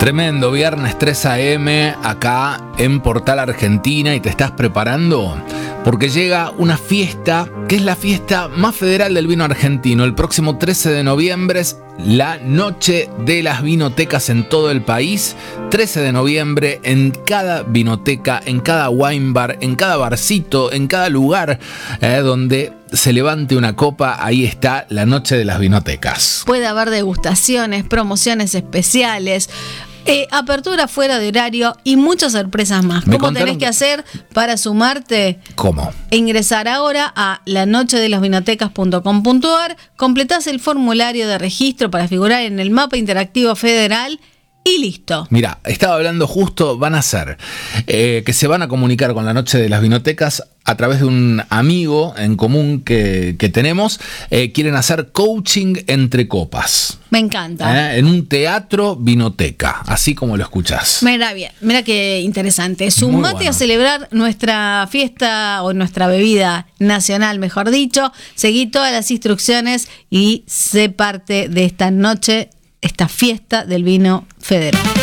Tremendo, viernes 3 a.m. acá en Portal Argentina y te estás preparando porque llega una fiesta que es la fiesta más federal del vino argentino. El próximo 13 de noviembre es la noche de las vinotecas en todo el país. 13 de noviembre en cada vinoteca, en cada wine bar, en cada barcito, en cada lugar donde se levante una copa, ahí está la noche de las vinotecas. Puede haber degustaciones, promociones especiales, apertura fuera de horario y muchas sorpresas más. ¿Cómo tenés que hacer para sumarte? ¿Cómo? Ingresar ahora a lanochedelasvinotecas.com.ar, completás el formulario de registro para figurar en el mapa interactivo federal y listo. Mira, estaba hablando justo, van a ser que se van a comunicar con la Noche de las Vinotecas a través de un amigo en común que tenemos. Quieren hacer coaching entre copas. Me encanta. En un teatro vinoteca, así como lo escuchás. Mira bien, mira qué interesante. Sumate bueno a celebrar nuestra fiesta o nuestra bebida nacional, mejor dicho. Seguí todas las instrucciones y sé parte de esta noche, esta fiesta del vino federal.